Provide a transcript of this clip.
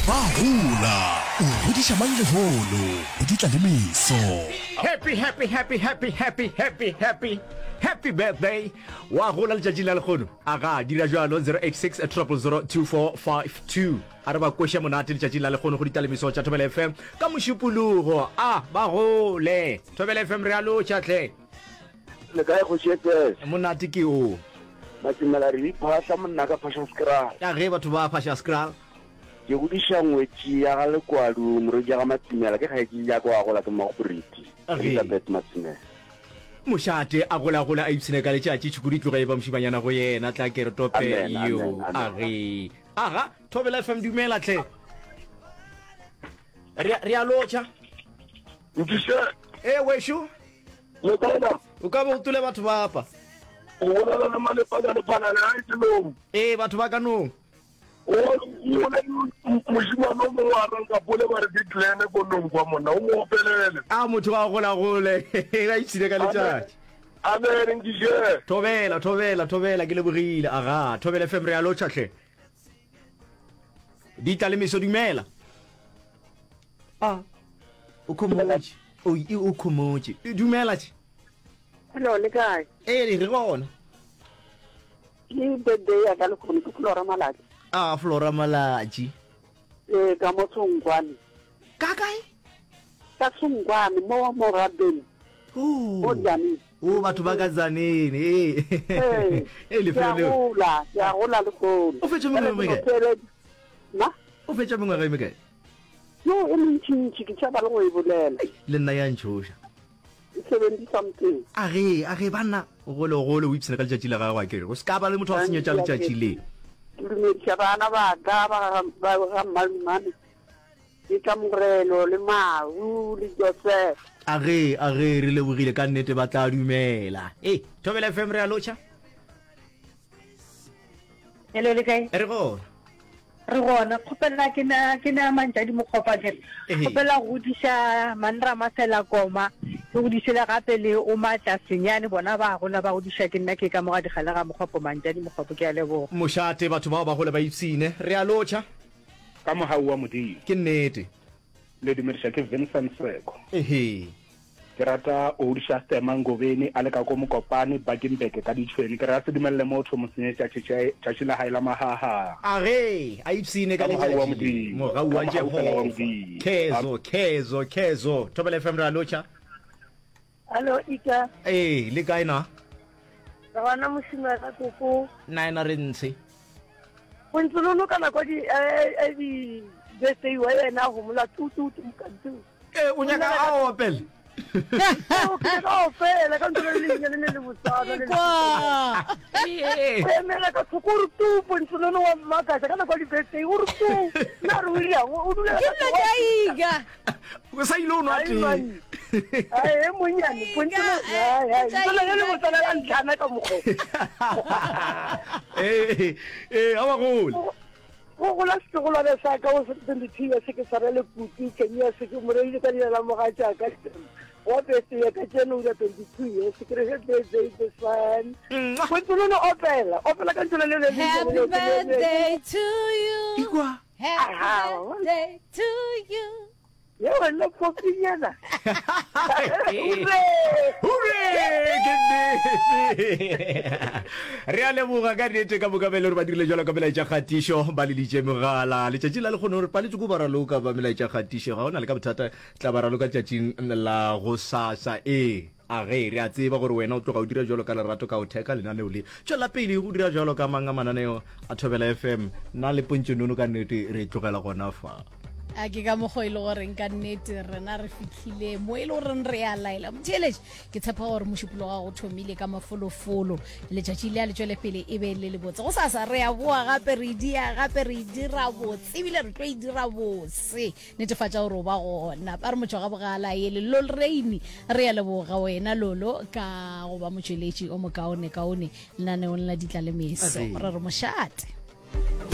Bahula o hodisha mang leholo o ditla le meso. Happy birthday wa gola letšatši la lekgono aga dira jalo 086 0002452 ara ba kwesha monate letšatši la lekgono go ditalemeso tša Thobela FM ka mošupologo ba gole Thobela FM re a lotša tle le kae go tšete monate ke o matsimela re iphahla monna ka phasha skral ya ge batho ba phasha skral ke godiša ngwetši ya ga lekwalo moreki ya ga matsimela ke kgaetši ya kwa gola ke magoporiti Elizabeth Matsimela mošate a gola a ipsene ka letšatši tšhukudi tloga e ba mošimanyana go yena tla ke re tope yo age aga Thobela FM dumela tle re a lotša nkiše wešo le kaena o ka bo o tole batho ba apa o bolela le malepagalepanane a etelong batho ba kanong o le mošimane o mongwe a ranka pole ba re ditlene konong kwa monna o mo opelele motho ga golagole ga itšhine ka letšatši a bere nkiše Thobela ke lebogile aga Thobela FM re a lotšhatlhe di tla le meso dumela o khomotše dumela tše hello le kae re gona ke birthday ya ka lekgono ke Flora Malatsi Flora Malatsi ka mo Tsongwane ka kae ka Tsongwane mo Rabeni o jani batho ba ka Zaneni le felo ya gola lekgono o fetša mengwe mekae na o fetša mengwe mekae no e mentšintši ke tšhaba le go e bolela le nna ya ntšhoša 70 something age banna gole o ipsene ka letšatši la gagwe ke go se ka ba le motho wa senyetša letšatši le ke dumediša bana ba ka ba ga Malumane ke ka Morelo le Mau le Joseph age re lebogile ka nnete ba tla dumela Thobela FM re a lotšha hello le kae re gona re gona kgopela ke na mantšadi mokgopa ke kgopela go diša manra masela koma ke go dišela gape le o matla senyane bona ba gola ba go diša ke nna ke ka moga digala ga mokgopo mantšadi mokgopo ke a leboga mošate batho bao ba gola ba ipsine re a lotšha ka mogau wa modimo ke nnete le dumediša ke Vincent Seko ke rata o diša Stema Ngobeni a le ka ko Mokopane Bakenbeke ka ditšhweni ke re a se dumelele motho mosenye tšatši la hae la mahaha a ipsine ka letšatši mogau wa Jehova kezo Thobela FM re a lotšha hello ika le kae na ga bana mošima ka koko naena re ntshe go ntse ka nako di birthday wa yena go mola tutu mkantu o nyaka a opel fela ka ntse le botsana le emela ka tsokuru tu pontsolono wa makasa ka nako di birthday o re tu na re wile o dula o sa ile o nwa teng ai monyane pontsolo le botsana la ntlhana ka mokgo a ba gole go la sekolo le sa ka o se tendithiwa se ke sarele puti ke nya se ke morele ka dira la moga tša ka wa bese ya ka tseno ya 22 se ke re the sun pontsolo opela ka ntse le happy birthday to you ikwa happy birthday to you yo la fofinyana re a leboga ka nnete ka bokabele re ba dirile jalo ka melaetša kgatišo ba leditše megala letšatši la lekgono gore paletse ko ba raloka ba melaetša kgatišo ga o na le ka bothata tla ba raloka letšatšing la go sasa re a tseba gore wena o tloga o dira jalo ka lerato ka o theka lenaneo le tšwela pele go dira jalo ka mang a mananeo a Thobela FM nna le pontšenono ka nnete re tlogela gona fa a ke ka mokgo e le goreng ka nnete rena re fitlhile mo e le goreng re a laela motheletše ke tshepa gore mošupolo ga go thomile ka mafolofolo letšatši le a le tšwele pele e be le le botse go sasa re a boa gape re e dira botse ebile re tlo e dira bose netefatša gore o ba gona ba re motho ga bogala ye lelo reini re a leboga wena lolo ka go ba motšweletši o mokaone lenaneong la ditla le meso re re mošate